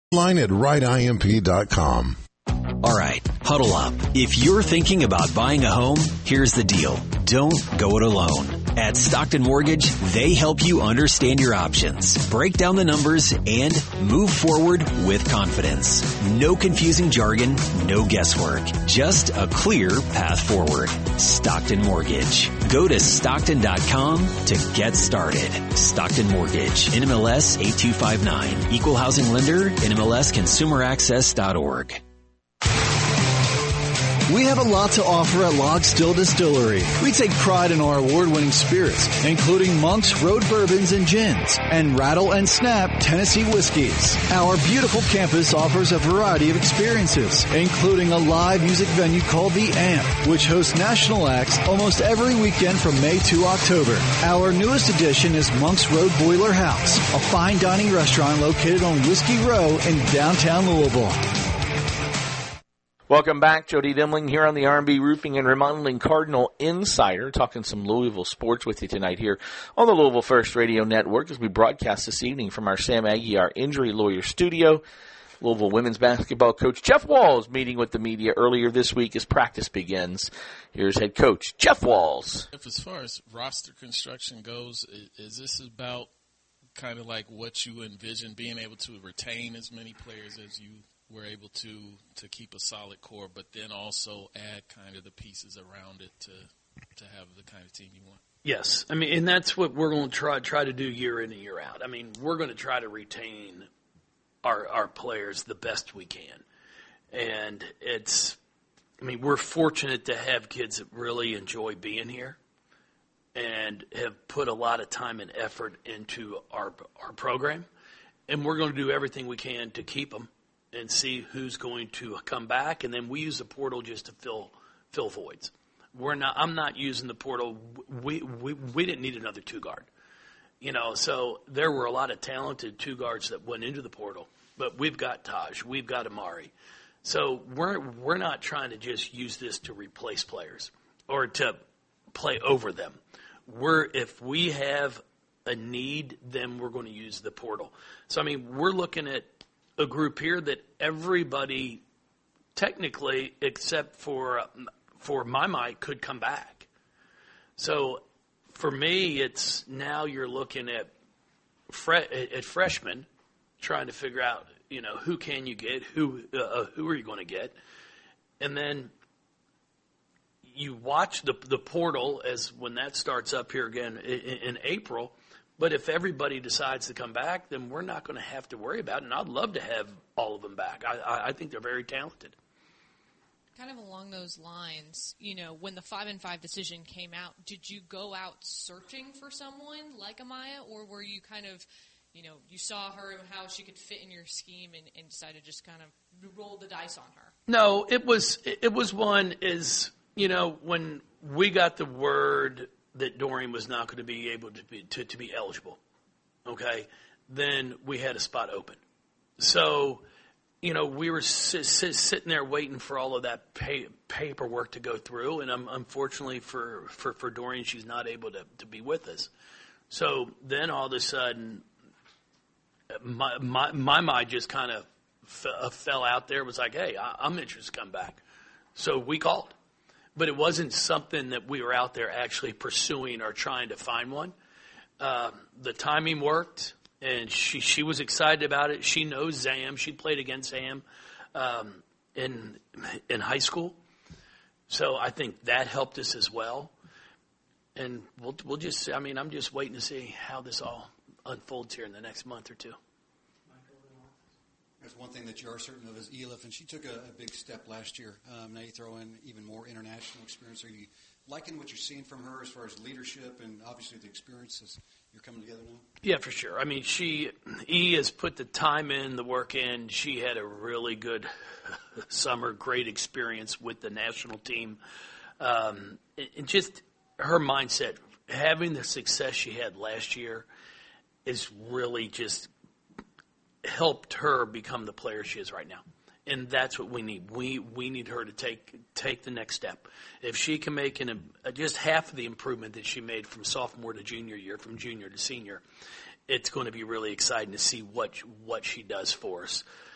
Line at rightimp.com. All right, huddle up. If you're thinking about buying a home, here's the deal. Don't go it alone. At Stockton Mortgage, they help you understand your options, break down the numbers, and move forward with confidence. No confusing jargon, no guesswork. Just a clear path forward. Stockton Mortgage. Go to Stockton.com to get started. Stockton Mortgage. NMLS 8259. Equal housing lender. NMLSconsumeraccess.org. We have a lot to offer at Log Still Distillery. We take pride in our award-winning spirits, including Monk's Road Bourbons and Gins, and Rattle and Snap Tennessee Whiskies. Our beautiful campus offers a variety of experiences, including a live music venue called The Amp, which hosts national acts almost every weekend from May to October. Our newest addition is Monk's Road Boiler House, a fine dining restaurant located on Whiskey Row in downtown Louisville. Welcome back. Jody Demling here on the R&B Roofing and Remodeling Cardinal Insider, talking some Louisville sports with you tonight here on the Louisville First Radio Network as we broadcast this evening from our Sam Aguiar Injury Lawyer Studio. Louisville women's basketball coach Jeff Walls meeting with the media earlier this week as practice begins. Here's head coach Jeff Walls. As far as roster construction goes, is this about kind of like what you envision, being able to retain as many players as you were able to keep a solid core, but then also add kind of the pieces around it to have the kind of team you want? Yes. I mean, and that's what we're going to try to do year in and year out. I mean, we're going to try to retain our players the best we can. And we're fortunate to have kids that really enjoy being here and have put a lot of time and effort into our program. And we're going to do everything we can to keep them and see who's going to come back, and then we use the portal just to fill voids. I'm not using the portal. We didn't need another two guard, So there were a lot of talented two guards that went into the portal, but we've got Taj, we've got Amari, so we're not trying to just use this to replace players or to play over them. If we have a need, then we're going to use the portal. So we're looking at a group here that everybody, technically, except for Maimai, could come back. So for me, it's now you're looking at freshmen, trying to figure out, who can you get, who are you going to get, and then you watch the portal as when that starts up here again in April. But if everybody decides to come back, then we're not going to have to worry about it. And I'd love to have all of them back. I think they're very talented. Kind of along those lines, when the 5-5 decision came out, did you go out searching for someone like Amaya, or were you kind of, you saw her and how she could fit in your scheme and decided to just kind of roll the dice on her? No, it was one when we got the word that Dorian was not going to be able to be eligible, okay, then we had a spot open. So, we were sitting there waiting for all of that paperwork to go through, and unfortunately for Dorian, she's not able to be with us. So then all of a sudden, my mind just kind of fell out there. It was like, hey, I'm interested to come back. So we called. But it wasn't something that we were out there actually pursuing or trying to find one. The timing worked, and she was excited about it. She knows Zam. She played against Zam in high school. So I think that helped us as well. And we'll just – I'm just waiting to see how this all unfolds here in the next month or two. There's one thing that you are certain of is Elif, and she took a big step last year. Now you throw in even more international experience. Are you liking what you're seeing from her as far as leadership and obviously the experiences you're coming together now? Yeah, for sure. E has put the time in, the work in. She had a really good summer, great experience with the national team. And just her mindset, having the success she had last year is really just helped her become the player she is right now. And that's what we need. We need her to take the next step. If she can make just half of the improvement that she made from sophomore to junior year, from junior to senior, it's going to be really exciting to see what she does for us.